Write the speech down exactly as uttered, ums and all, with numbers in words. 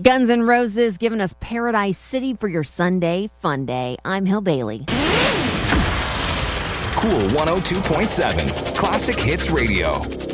Guns N' Roses giving us Paradise City for your Sunday fun day. I'm Hill Bailey. Cool one oh two point seven, Classic Hits Radio.